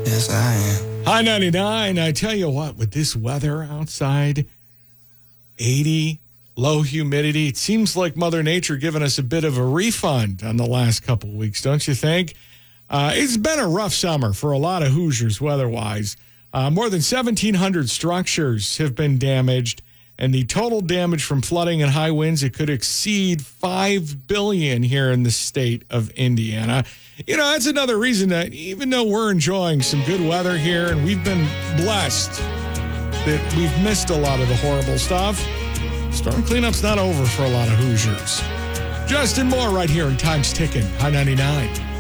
Yes, I am. High 99. I tell you what, with this weather outside, 80, low humidity, it seems like Mother Nature giving us a bit of a refund on the last couple of weeks, don't you think? It's been a rough summer for a lot of Hoosiers weather-wise. More than 1,700 structures have been damaged, and the total damage from flooding and high winds, it could exceed $5 billion here in the state of Indiana. You know, that's another reason that even though we're enjoying some good weather here and we've been blessed that we've missed a lot of the horrible stuff, storm cleanup's not over for a lot of Hoosiers. Justin Moore right here in Time's Ticking, High 99.